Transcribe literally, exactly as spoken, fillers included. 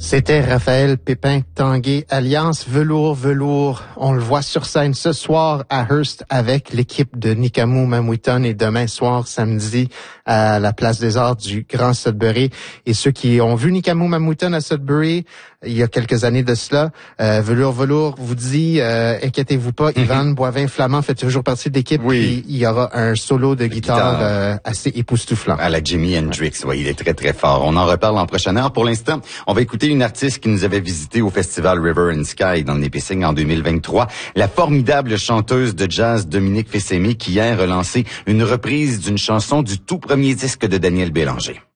C'était Raphaël Pépin-Tanguay, Alliance Velours Velours. On le voit sur scène ce soir à Hearst avec l'équipe de Nikamu-Mamuiton et demain soir, samedi, à la Place des Arts du Grand Sudbury. Et ceux qui ont vu Nikamu-Mamuiton à Sudbury il y a quelques années de cela, euh, Velours Velours vous dit, euh, inquiétez-vous pas, mm-hmm. Yvan Boivin-Flamand fait toujours partie de l'équipe. Oui. Puis il y aura un solo de guitare, guitare. Euh, assez époustouflant. À la Jimi Hendrix, oui, il est très très fort. On en reparle en prochaine heure. Pour l'instant, on va écouter une artiste qui nous avait visité au festival River and Sky dans le Nipissing en deux mille vingt-trois, la formidable chanteuse de jazz Dominique Fils-Aimé qui hier a lancé une reprise d'une chanson du tout premier disque de Daniel Bélanger.